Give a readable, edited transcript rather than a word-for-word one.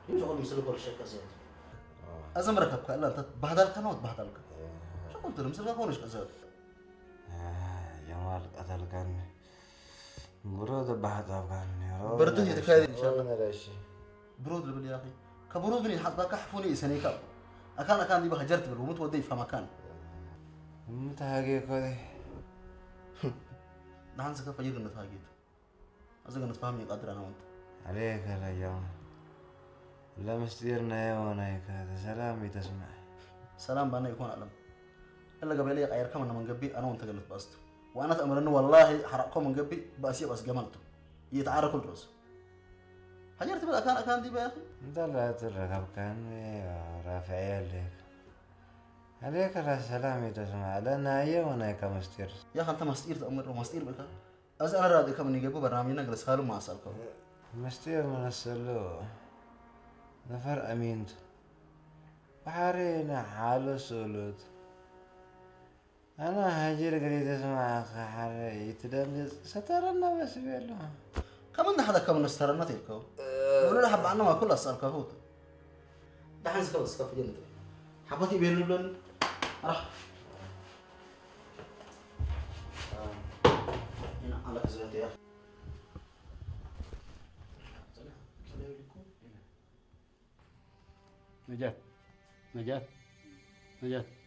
يمشي أقول مسلك ولا شيء كذا أزم ركبك إلا أنت بهدلك أنا وتبهدلك شو قلت له مسلك أكونش كذا جمال قتلكني برود بهدلكني برده يتكاذب إن شاء الله أنا ليش برود اللي يا أخي كبرود بني حط باك حفوني سنيكا أكان دي بهجرت بالومت ودي في مكان متى هاجي كذي نحن سكف فجر النتاجيت أزق نتفاهم قدر أنا وأنت عليك يا جمال لا مستيرنا يا ونايك هذا سلامي تسمع سلام بأنه يكون ألم إلا قبل غير كمان من قبي أنا وأنت قلت بأست وأنا أتأمر إنه والله حرقكم من قبي بأسي بس جملته يتعارك كل رأس هجرت بالأكان دي بيا أخي انت لا تركب كان يا رافع لك عليك لا سلامي تسمع لأن هي ونايك مستير يا أخي أنت مستير تأمر ومستير بك أز أنا راضي كم إني جابوا برنامج نجلس خالو ما أسألكم مستير من السلو نفر أمينت وحارينا حالو سولود أنا هاجر قريد اسمع حاري تدمج سترنا بس بيلو كمان هذا كم نسترنا تلكو ولا حب عنا ما كل أسألك هو ده حنس خلاص كف جنته حبتي بيرلون راح هنا على كذا يا أخي نجاة نجاة نجاة